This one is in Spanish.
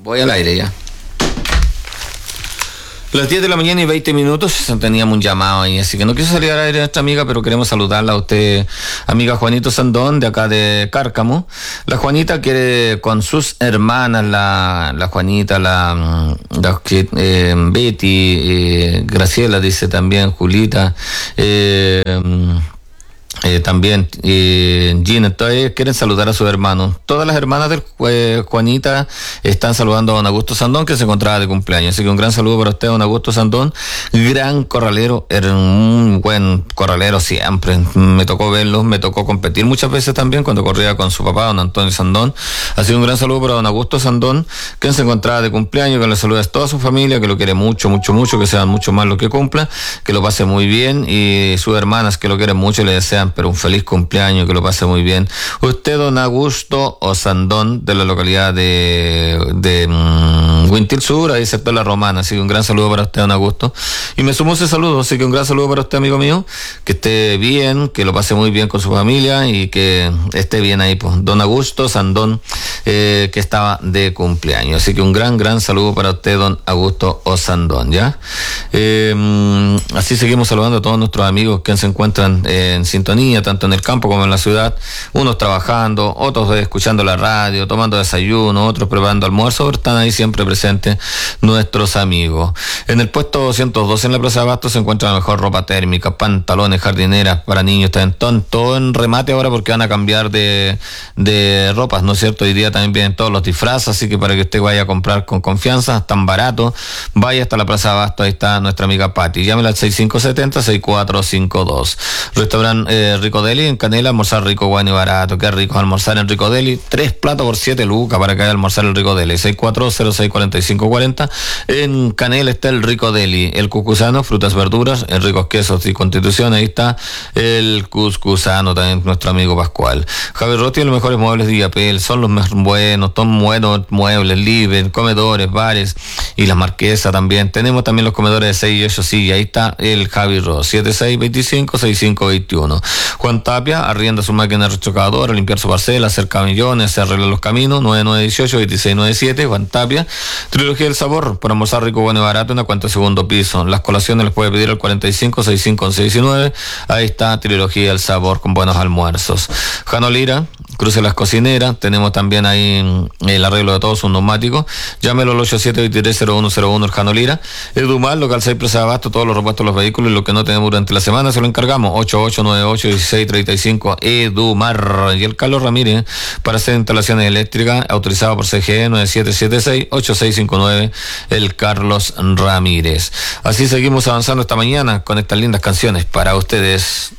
Voy al aire ya. Las 10 de la mañana y 20 minutos, teníamos un llamado ahí, así que no quiso salir al aire nuestra amiga, pero queremos saludarla a usted, amiga Juanito Sandón, de acá de Cárcamo. La Juanita quiere con sus hermanas, la Juanita, Betty, Graciela dice también, Julita, también Gina, todos quieren saludar a sus hermanos. Todas las hermanas de Juanita están saludando a don Augusto Sandón, que se encontraba de cumpleaños. Así que un gran saludo para usted, don Augusto Sandón, gran corralero, era un buen corralero siempre. Me tocó verlo, me tocó competir muchas veces también cuando corría con su papá, don Antonio Sandón. Así que un gran saludo para don Augusto Sandón, que se encontraba de cumpleaños, que le saluda a toda su familia, que lo quiere mucho, mucho, mucho, que sean mucho más lo que cumpla, que lo pase muy bien, y sus hermanas que lo quieren mucho le desean pero un feliz cumpleaños, que lo pase muy bien. Usted, don Augusto Osandón, de la localidad de Huintil Sur, ahí sector La Romana. Así que un gran saludo para usted, don Augusto. Y me sumo ese saludo, así que un gran saludo para usted, amigo mío, que esté bien, que lo pase muy bien con su familia y que esté bien ahí, pues. Don Augusto Sandón, que estaba de cumpleaños. Así que un gran saludo para usted, don Augusto Osandón, ¿ya? Así seguimos saludando a todos nuestros amigos que se encuentran en sintonía, tanto en el campo como en la ciudad, unos trabajando, otros escuchando la radio, tomando desayuno, otros preparando almuerzo, pero están ahí siempre presentes nuestros amigos. En el puesto 212 en la Plaza de Abasto se encuentra la mejor ropa térmica, pantalones, jardineras para niños, todo en remate ahora porque van a cambiar de ropas, ¿no es cierto? Hoy día también vienen todos los disfraces, así que para que usted vaya a comprar con confianza, tan barato, vaya hasta la Plaza de Abasto, ahí está nuestra amiga Patti, llámela al 6570-6452. Restaurante Rico Deli en Canela, almorzar rico, bueno y barato. Qué rico almorzar en Rico Deli. 3 platos por 7 lucas para que vaya a almorzar el Rico Deli. 64064540. En Canela está el Rico Deli. El Cuscusano, frutas, verduras, en ricos quesos y Constitución. Ahí está el Cuscusano, también nuestro amigo Pascual. Javier Rotti, los mejores muebles de Illapel. Son los más buenos, son buenos muebles, living, comedores, bares y las Marquesas también. Tenemos también los comedores de 6 y 8 sillas. Ahí está el Javi Ross. 7625-6521. Juan Tapia arrienda su máquina retrocavadora, limpiar su parcela, hacer camiones, se arregla los caminos. 9918-2697. Juan Tapia. Trilogía del Sabor, para almorzar rico, bueno y barato, una cuenta de segundo piso. Las colaciones les puede pedir al 4565-1119. Ahí está Trilogía del Sabor con buenos almuerzos. Jano Lira, cruce las cocineras. Tenemos también ahí el arreglo de todos sus neumáticos. Llámelo al 87230101, el Jano Lira. Edumar, local 6 Plaza de Abasto, todos los repuestos de los vehículos y lo que no tenemos durante la semana se lo encargamos. 8898-1635 Edumar. Y el Carlos Ramírez, para hacer instalaciones eléctricas, autorizado por CGE 9776-8659, el Carlos Ramírez. Así seguimos avanzando esta mañana con estas lindas canciones para ustedes.